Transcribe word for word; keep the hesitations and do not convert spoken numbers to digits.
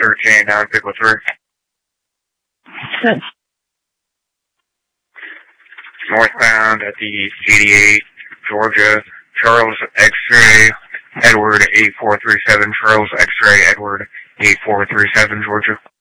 thirteen, nine Pickle three. Good. Northbound at the eighty-eight, Georgia, Charles X-ray, Edward eight four three seven, Charles X-ray, Edward eight four three seven, Georgia.